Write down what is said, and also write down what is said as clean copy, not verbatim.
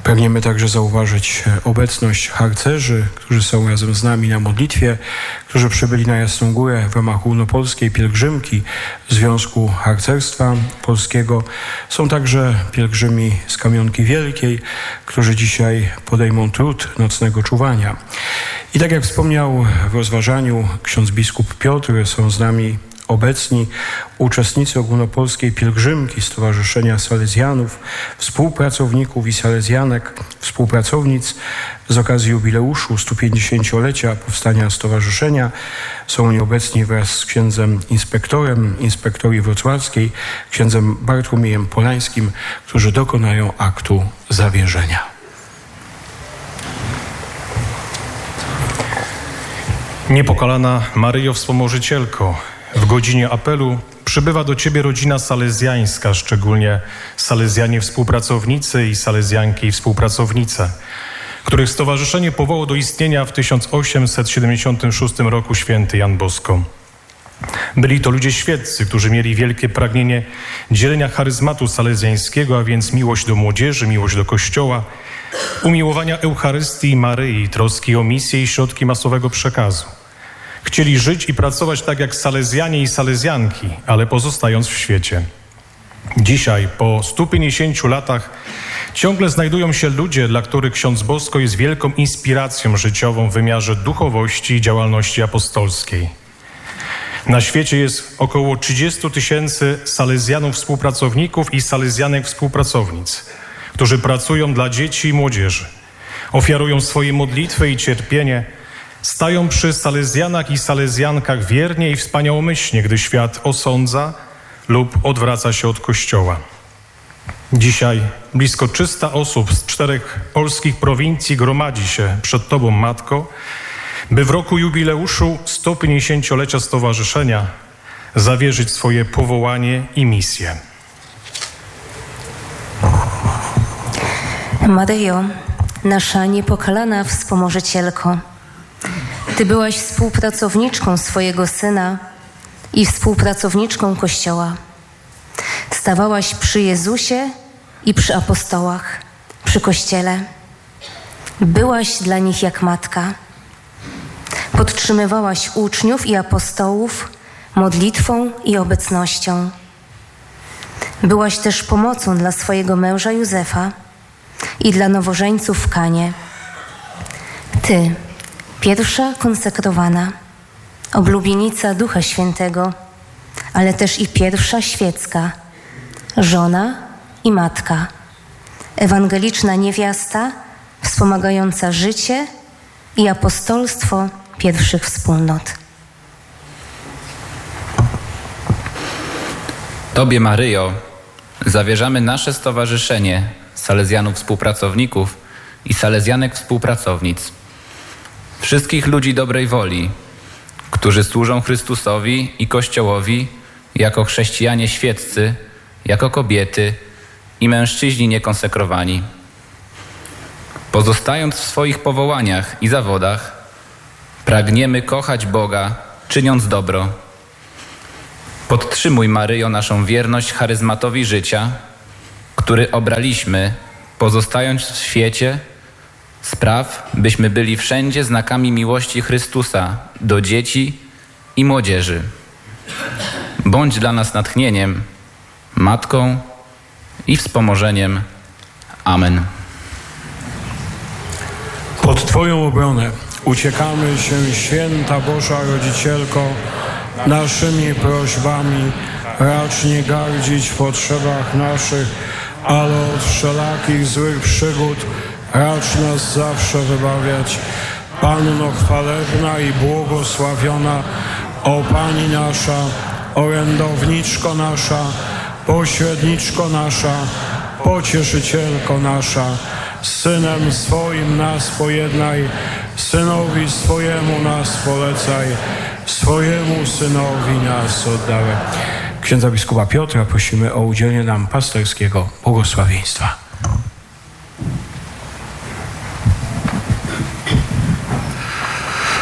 Pragniemy także zauważyć obecność harcerzy, którzy są razem z nami na modlitwie, którzy przybyli na Jasną Górę w ramach ogólnopolskiej pielgrzymki Związku Harcerstwa Polskiego. Są także pielgrzymi z Kamionki Wielkiej, którzy dzisiaj podejmą trud nocnego czuwania. I tak jak wspomniał w rozważaniu ksiądz biskup Piotr, są z nami obecni uczestnicy ogólnopolskiej pielgrzymki Stowarzyszenia Salezjanów, współpracowników i salezjanek, współpracownic z okazji jubileuszu 150-lecia powstania stowarzyszenia. Są oni obecni wraz z księdzem inspektorem Inspektorii Wrocławskiej, księdzem Bartłomiejem Polańskim, którzy dokonają aktu zawierzenia. Niepokalana Maryjo Wspomożycielko, w godzinie apelu przybywa do Ciebie rodzina salezjańska, szczególnie salezjanie współpracownicy i salezjanki współpracownice, których stowarzyszenie powołało do istnienia w 1876 roku święty Jan Bosko. Byli to ludzie świeccy, którzy mieli wielkie pragnienie dzielenia charyzmatu salezjańskiego, a więc miłość do młodzieży, miłość do Kościoła, umiłowania Eucharystii i Maryi, troski o misję i środki masowego przekazu. Chcieli żyć i pracować tak jak salezjanie i salezjanki, ale pozostając w świecie. Dzisiaj, po 150 latach, ciągle znajdują się ludzie, dla których ksiądz Bosko jest wielką inspiracją życiową w wymiarze duchowości i działalności apostolskiej. Na świecie jest około 30 000 salezjanów współpracowników i salezjanek współpracownic, którzy pracują dla dzieci i młodzieży, ofiarują swoje modlitwy i cierpienie, stają przy salezjanach i salezjankach wiernie i wspaniałomyślnie, gdy świat osądza lub odwraca się od Kościoła. Dzisiaj blisko 300 osób z 4 polskich prowincji gromadzi się przed Tobą, Matko, by w roku jubileuszu 150-lecia Stowarzyszenia zawierzyć swoje powołanie i misję. Maryjo, nasza niepokalana Wspomożycielko, Ty byłaś współpracowniczką swojego Syna i współpracowniczką Kościoła. Stawałaś przy Jezusie i przy apostołach, przy Kościele. Byłaś dla nich jak matka. Podtrzymywałaś uczniów i apostołów modlitwą i obecnością. Byłaś też pomocą dla swojego męża Józefa i dla nowożeńców w Kanie. Ty, pierwsza konsekrowana, oblubienica Ducha Świętego, ale też i pierwsza świecka, żona i matka, ewangeliczna niewiasta, wspomagająca życie i apostolstwo pierwszych wspólnot. Tobie, Maryjo, zawierzamy nasze stowarzyszenie salezjanów współpracowników i salezjanek współpracownic. Wszystkich ludzi dobrej woli, którzy służą Chrystusowi i Kościołowi jako chrześcijanie świeccy, jako kobiety i mężczyźni niekonsekrowani. Pozostając w swoich powołaniach i zawodach, pragniemy kochać Boga, czyniąc dobro. Podtrzymuj, Maryjo, naszą wierność charyzmatowi życia, który obraliśmy, pozostając w świecie, spraw, byśmy byli wszędzie znakami miłości Chrystusa do dzieci i młodzieży. Bądź dla nas natchnieniem, matką i wspomożeniem. Amen. Pod Twoją obronę uciekamy się, Święta Boża Rodzicielko, naszymi prośbami. Racz nie gardzić w potrzebach naszych, ale od wszelakich złych przygód racz nas zawsze wybawiać. Panno chwalebna i błogosławiona, o Pani nasza, orędowniczko nasza, pośredniczko nasza, pocieszycielko nasza, z Synem swoim nas pojednaj, Synowi swojemu nas polecaj, swojemu Synowi nas oddawaj. Księdza biskupa Piotra prosimy o udzielenie nam pasterskiego błogosławieństwa.